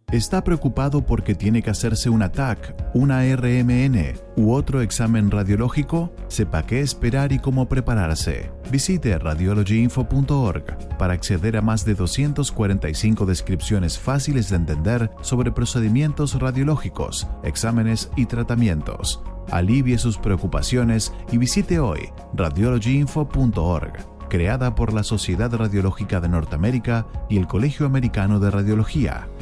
¿Está preocupado porque tiene que hacerse una TAC, una RMN u otro examen radiológico? Sepa qué esperar y cómo prepararse. Visite radiologyinfo.org para acceder a más de 245 descripciones fáciles de entender sobre procedimientos radiológicos, exámenes y tratamientos. Alivie sus preocupaciones y visite hoy radiologyinfo.org, creada por la Sociedad Radiológica de Norteamérica y el Colegio Americano de Radiología.